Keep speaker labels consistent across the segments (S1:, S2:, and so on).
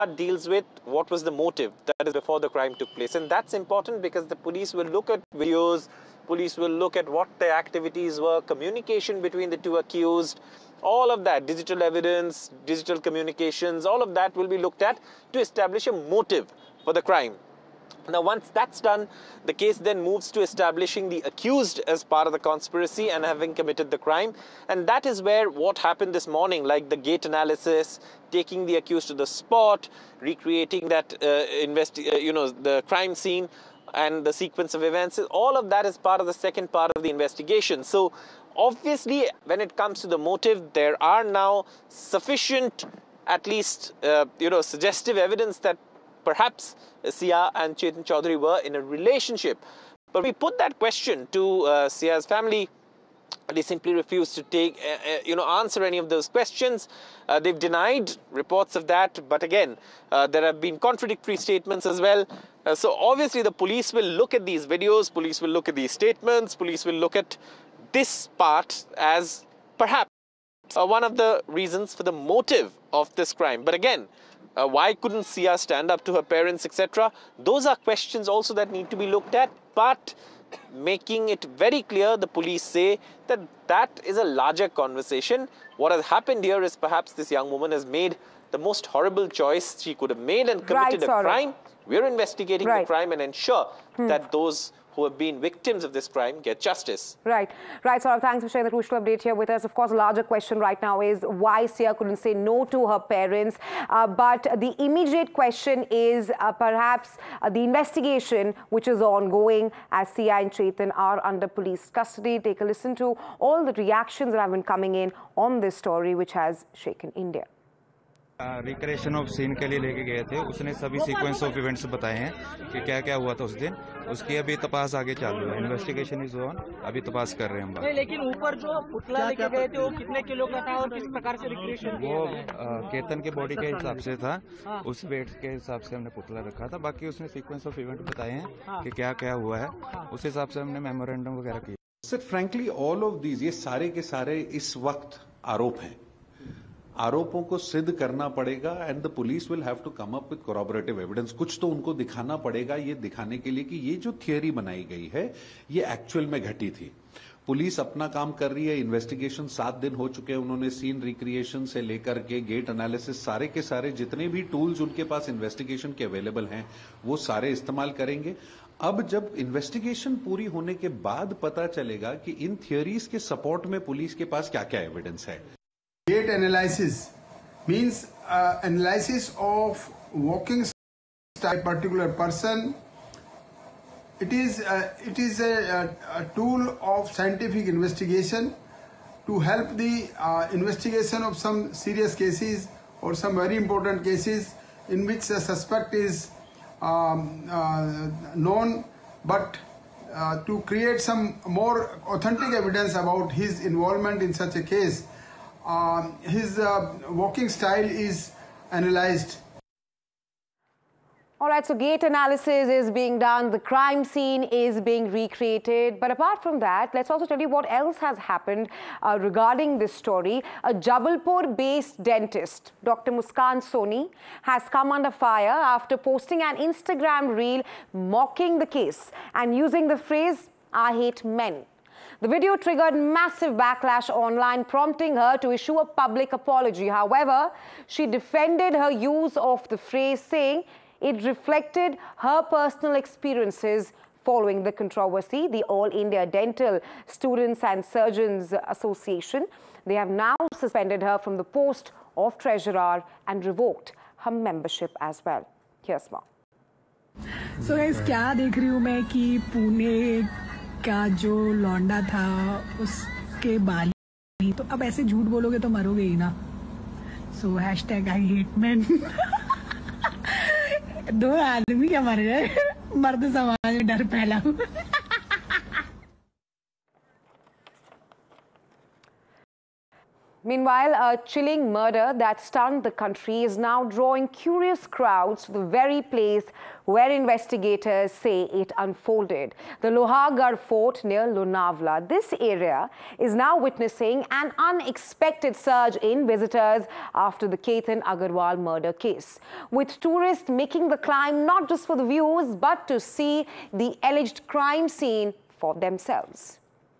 S1: deals with what was the motive, that is before the crime took place. And that's important because the police will look at videos, police will look at what their activities were, communication between the two accused, all of that, digital evidence, digital communications, all of that will be looked at to establish a motive for the crime. Now, once that's done, the case then moves to establishing the accused as part of the conspiracy and having committed the crime. And that is where what happened this morning, like the gate analysis, taking the accused to the spot, recreating that, the crime scene and the sequence of events, all of that is part of the second part of the investigation. So, obviously, when it comes to the motive, there are now sufficient, at least, suggestive evidence that perhaps Sia and Chetan Chaudhary were in a relationship. But we put that question to Sia's family. They simply refused to answer any of those questions. They've denied reports of that. But again, there have been contradictory statements as well. So obviously the police will look at these videos, police will look at these statements, police will look at this part as perhaps one of the reasons for the motive of this crime. But again, why couldn't Sia stand up to her parents, etc.? Those are questions also that need to be looked at, but making it very clear, the police say that that is a larger conversation. What has happened here is perhaps this young woman has made the most horrible choice she could have made and committed a crime. We're investigating the crime and ensure that those who have been victims of this crime get justice. Right,
S2: Saurav, thanks for sharing the crucial update here with us. Of course, a larger question right now is why Sia couldn't say no to her parents. But the immediate question is perhaps the investigation which is ongoing as Sia and Chetan are under police custody. Take a listen to all the reactions that have been coming in on this story which has shaken India.
S3: Recreation of scene के लिए लेके गए थे, उसने सभी sequence of events बताए हैं कि क्या क्या हुआ था उस दिन. उसकी अभी तपास आगे चालू है, इन्वेस्टिगेशन इज ऑन, अभी तपास कर रहे हैं हम.
S4: लेकिन ऊपर जो पुतला लेके गए थे वो कितने किलो का था और किस प्रकार से रिक्रिएशन किया?
S3: वो केतन के बॉडी के हिसाब से था, उस वेट के हिसाब से हमने पुतला रखा था. बाकी उसने सीक्वेंस ऑफ इवेंट बताए हैं कि क्या क्या हुआ है, उस हिसाब से हमने मेमोरेंडम वगैरह किया.
S5: Sir frankly all of these, ये सारे के सारे इस वक्त आरोप हैं. आरोपों को सिद्ध करना पड़ेगा and the police will have to come up with कोरॉबरेटिव evidence. कुछ तो उनको दिखाना पड़ेगा ये दिखाने के लिए कि ये जो थियरी बनाई गई है ये एक्चुअल में घटी थी. पुलिस अपना काम कर रही है, इन्वेस्टिगेशन 7 दिन हो चुके हैं. उन्होंने सीन रिक्रिएशन से लेकर के गेट एनालिसिस, सारे के सारे जितने भी टूल्स उनके पास इन्वेस्टिगेशन के अवेलेबल हैं वो सारे इस्तेमाल करेंगे. अब जब इन्वेस्टिगेशन पूरी होने के बाद पता चलेगा कि इन थियरीज के सपोर्ट में पुलिस के पास क्या क्या एविडेंस है.
S6: Gait analysis means analysis of walking style of a particular person. It is a tool of scientific investigation to help the investigation of some serious cases or some very important cases in which the suspect is known, but to create some more authentic evidence about his involvement in such a case. His walking style is analyzed.
S2: All right, so gait analysis is being done, the crime scene is being recreated. But apart from that, let's also tell you what else has happened regarding this story. A Jabalpur-based dentist, Dr. Muskan Soni, has come under fire after posting an Instagram reel mocking the case and using the phrase, "I hate men." The video triggered massive backlash online, prompting her to issue a public apology. However, she defended her use of the phrase, saying it reflected her personal experiences following the controversy. The All India Dental Students and Surgeons Association, they have now suspended her from the post of treasurer and revoked her membership as well. Here's more.
S7: So guys, क्या देख रही हूँ मैं कि पुणे का जो लौंडा था उसके बाल, तो अब ऐसे झूठ बोलोगे तो मरोगे ही ना. सो #IHateMen. 2 आदमी क्या मर गए, मर्द समाज में डर फैला.
S2: Meanwhile, a chilling murder that stunned the country is now drawing curious crowds to the very place where investigators say it unfolded, the Lohargarh Fort near Lonavala. This area is now witnessing an unexpected surge in visitors after the Ketan Agarwal murder case, with tourists making the climb not just for the views but to see the alleged crime scene for themselves.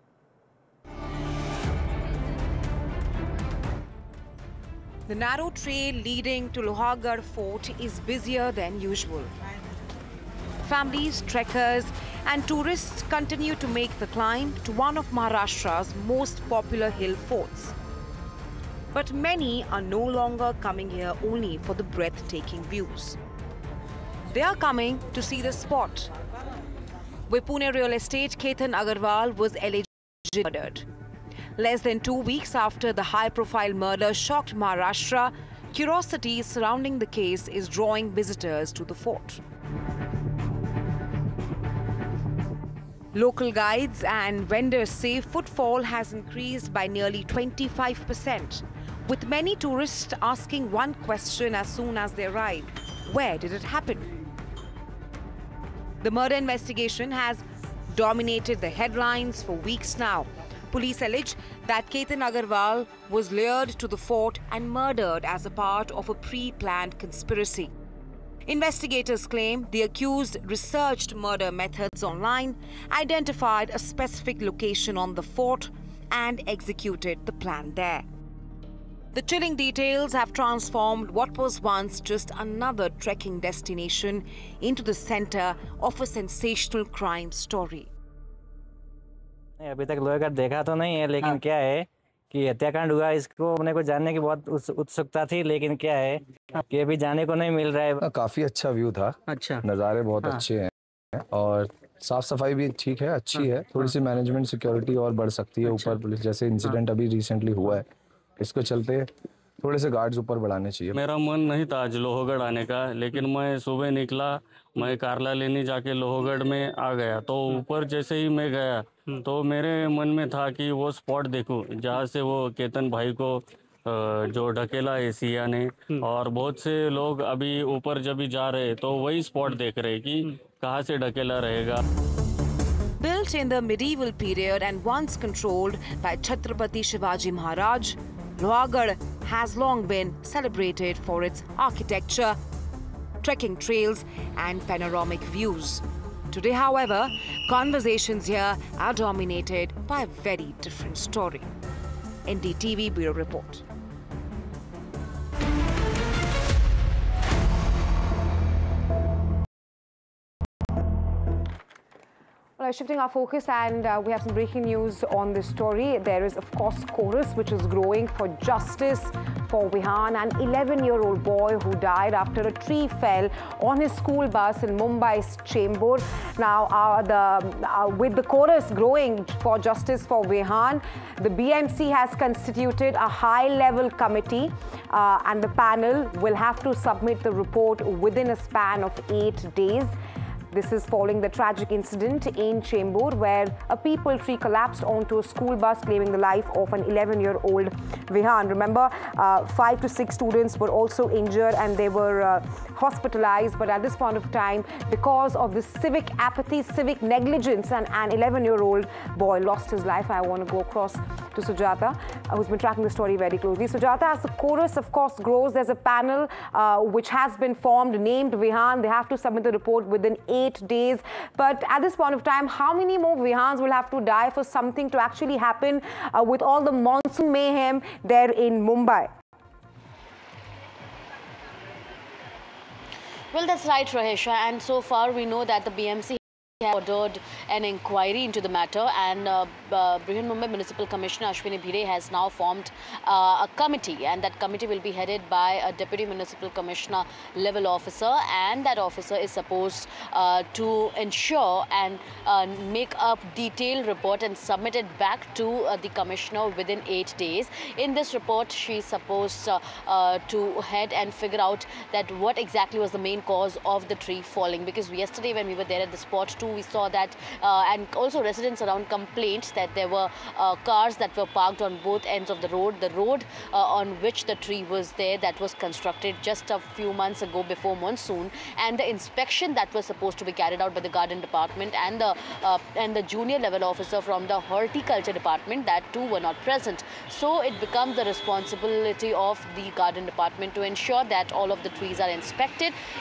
S2: The narrow trail leading to Lohargarh Fort is busier than usual. Families, trekkers and tourists continue to make the climb to one of Maharashtra's most popular hill forts. But many are no longer coming here only for the breathtaking views. They are coming to see the spot where Pune real estate Ketan Agarwal was allegedly murdered. Less than 2 weeks after the high-profile murder shocked Maharashtra, curiosity surrounding the case is drawing visitors to the fort. Local guides and vendors say footfall has increased by nearly 25%, with many tourists asking one question as soon as they arrive: where did it happen? The murder investigation has dominated the headlines for weeks now. Police allege that Ketan Agarwal was lured to the fort and murdered as a part of a pre-planned conspiracy. Investigators claim the accused researched murder methods online, identified a specific location on the fort, and executed the plan there. The chilling details have transformed what was once just another trekking destination into the center of a sensational crime story.
S8: अभी तक लोहागढ़ देखा तो नहीं है, लेकिन क्या है कि हत्याकांड हुआ, इसको अपने को जानने की बहुत उत्सुकता थी, लेकिन क्या है कि अभी जाने को नहीं मिल रहा है।
S9: काफी अच्छा व्यू था, अच्छा नज़ारे बहुत अच्छे हैं और साफ सफाई भी ठीक है, अच्छी है। थोड़ी सी मैनेजमेंट सिक्योरिटी और बढ़ सकती है ऊपर, पुलिस जैसे इंसिडेंट अभी रिसेंटली हुआ है, इसको चलते थोड़े से गार्ड्स ऊपर बढ़ाने चाहिए।
S10: मेरा मन नहीं था आज लोहागढ़ आने का, लेकिन मैं सुबह निकला, मैं कारला लेने जाके लोहागढ़ में आ गया, तो ऊपर जैसे ही मैं गया तो मेरे मन में था कि वो स्पॉट देखूं जहाँ से वो केतन भाई को जो ढकेला है सिया ने, और बहुत से लोग अभी ऊपर जब भी जा रहे तो वही स्पॉट देख रहे कि कहाँ से ढकेला रहेगा।
S2: Built in the medieval period and once controlled by Chhatrapati Shivaji Maharaj, Lohargarh has long been celebrated for its architecture, trekking trails and panoramic views. Today, however, conversations here are dominated by a very different story. NDTV Bureau Report. Well, shifting our focus, and we have some breaking news on this story. There is, of course, chorus which is growing for justice for Vihan, an 11-year-old boy who died after a tree fell on his school bus in Mumbai's Chembur. Now, with the chorus growing for justice for Vihan, the BMC has constituted a high-level committee, and the panel will have to submit the report within a span of 8 days. This is following the tragic incident in Chembur where a peepal tree collapsed onto a school bus, claiming the life of an 11-year-old Vihan. Remember, 5 to 6 students were also injured and they were hospitalized. But at this point of time, because of the civic apathy, civic negligence, an 11-year-old boy lost his life. I want to go across to Sujata, who's been tracking the story very closely. Sujata, as the chorus, of course, grows, there's a panel which has been formed, named Vihan. They have to submit the report within 8 days. But at this point of time, how many more Vihans will have to die for something to actually happen with all the monsoon mayhem there in Mumbai?
S11: Well, that's right, Rahesha. And so far, we know that the BMC ordered an inquiry into the matter, and Mumbai Municipal Commissioner Ashwini Bhide has now formed a committee, and that committee will be headed by a Deputy Municipal Commissioner level officer, and that officer is supposed to ensure and make a detailed report and submit it back to the Commissioner within 8 days. In this report, she is supposed to head and figure out that what exactly was the main cause of the tree falling, because yesterday when we were there at the spot, 2 we saw that, and also residents around complained that there were cars that were parked on both ends of the road. The road on which the tree was there, that was constructed just a few months ago before monsoon, and the inspection that was supposed to be carried out by the garden department and the junior level officer from the horticulture department, that too were not present. So it becomes the responsibility of the garden department to ensure that all of the trees are inspected.